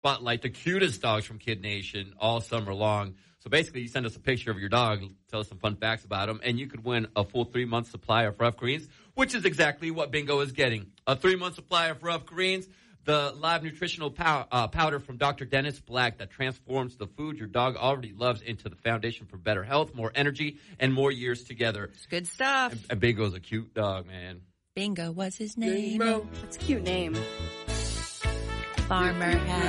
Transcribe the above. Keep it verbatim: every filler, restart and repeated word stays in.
spotlight the cutest dogs from Kid Nation all summer long. So basically, you send us a picture of your dog, tell us some fun facts about him, and you could win a full three-month supply of Rough Greens, which is exactly what Bingo is getting. A three-month supply of Rough Greens, the live nutritional pow- uh, powder from Doctor Dennis Black that transforms the food your dog already loves into the foundation for better health, more energy, and more years together. It's good stuff. And, and Bingo's a cute dog, man. Bingo was his name. That's a cute name. Farmer hat.